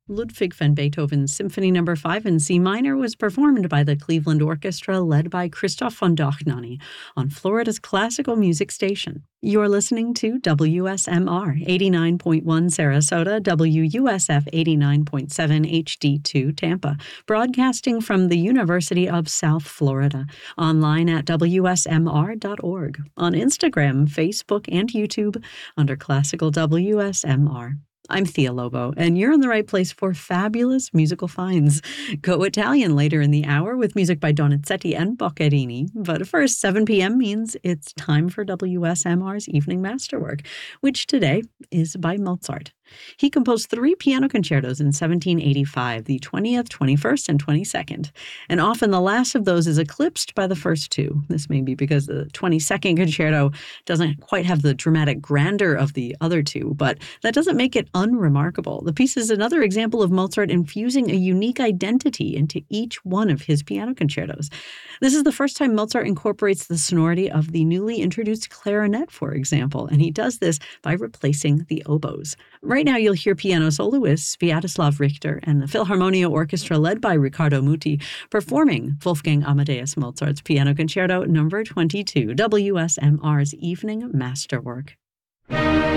Ludwig van Beethoven's Symphony No. 5 in C minor was performed by the Cleveland Orchestra led by Christoph von Dohnanyi on Florida's classical music station. You're listening to WSMR 89.1 Sarasota, WUSF 89.7 HD2 Tampa, broadcasting from the University of South Florida, online at WSMR.org, on Instagram, Facebook, and YouTube under Classical WSMR. I'm Thea Lobo, and you're in the right place for fabulous musical finds. Go Italian later in the hour with music by Donizetti and Boccherini. But first, 7 p.m. means it's time for WSMR's Evening Masterwork, which today is by Mozart. He composed 3 piano concertos in 1785, the 20th, 21st, and 22nd. And often the last of those is eclipsed by the first 2. This may be because the 22nd concerto doesn't quite have the dramatic grandeur of the other 2, but that doesn't make it unremarkable. The piece is another example of Mozart infusing a unique identity into each one of his piano concertos. This is the first time Mozart incorporates the sonority of the newly introduced clarinet, for example, and he does this by replacing the oboes. Right now, you'll hear piano soloists Sviatoslav Richter and the Philharmonia Orchestra led by Riccardo Muti performing Wolfgang Amadeus Mozart's Piano Concerto No. 22, WSMR's Evening Masterwork.